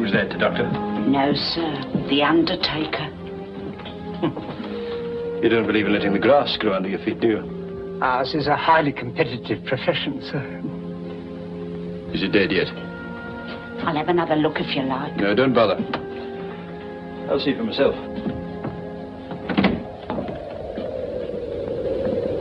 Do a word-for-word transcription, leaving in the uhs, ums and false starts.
Who's that, Doctor? No, sir. The undertaker. You don't believe in letting the grass grow under your feet, do you? Ours is a highly competitive profession, sir. Is he dead yet? I'll have another look if you like. No, don't bother. I'll see for myself.